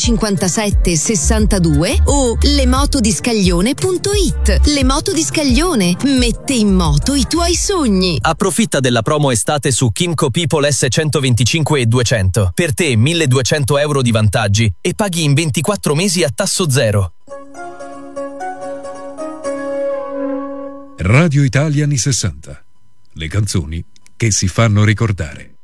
357 62 o lemotodiscaglione.it. Le moto di Scaglione, mette in moto i tuoi sogni. Approfitta della promo estate su Kimco People S125 e 200. Per te 1.200 euro di vantaggi e paghi in 24 mesi a tasso zero. Radio Italia anni 60. Le canzoni che si fanno ricordare.